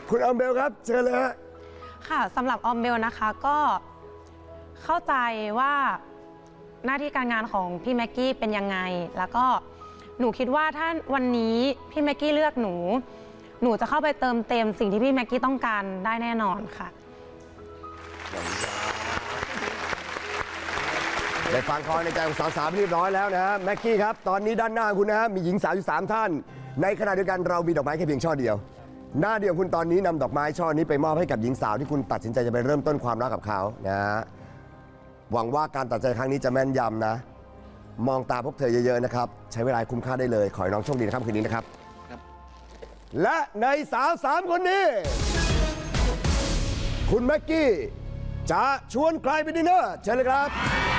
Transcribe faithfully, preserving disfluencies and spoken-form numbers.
คุณออมเบลครับเชิญเลยฮะค่ะสำหรับออมเบลนะคะก็เข้าใจว่าหน้าที่การงานของพี่แม็กกี้เป็นยังไงแล้วก็หนูคิดว่าถ้าวันนี้พี่แม็กกี้เลือกหนูหนูจะเข้าไปเติมเต็มสิ่งที่พี่แม็กกี้ต้องการได้แน่นอนค่ะได้ฟังคอในใจของสาวๆเรียบร้อยแล้วนะฮะแม็กกี้ครับตอนนี้ด้านหน้าคุณนะฮะมีหญิงสาวอยู่สามท่านในขณะเดียวกันเรามีดอกไม้แค่เพียงช่อเดียวหน้าเดียวคุณตอนนี้นำดอกไม้ช่อนี้ไปมอบให้กับหญิงสาวที่คุณตัดสินใจจะไปเริ่มต้นความรักกับเขานะฮะหวังว่าการตัดใจครั้งนี้จะแม่นยำนะมองตาพวกเธอเยอะๆนะครับใช้เวลาคุ้มค่าได้เลยขอให้น้องโชคดีนะครับคืนนี้นะครับและในสาวสามคนนี้คุณแม็กกี้จะชวนใครไปดินเนอร์เชิญเลยครับ